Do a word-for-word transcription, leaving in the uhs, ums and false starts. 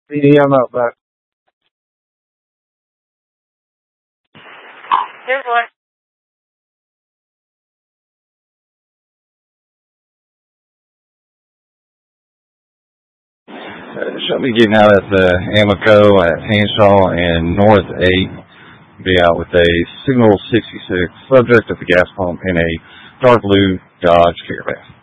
P D, I'm out back. Here's one. Uh, show me getting out at the Amoco at Hanshaw and North eight. Be out with a Signal sixty-six, subject at the gas pump in a dark blue Dodge Caravan.